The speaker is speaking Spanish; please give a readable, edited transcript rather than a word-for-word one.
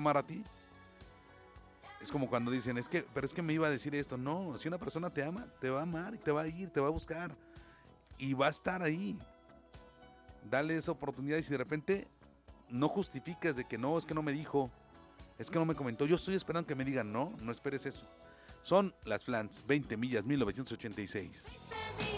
amar a ti. Es como cuando dicen, pero es que me iba a decir esto. No, si una persona te ama, te va a amar y te va a ir, te va a buscar y va a estar ahí. Dale esa oportunidad y si de repente no justificas de que no, es que no me dijo, es que no me comentó, yo estoy esperando que me digan, no esperes eso. Son las Flans, 20 millas, 1986.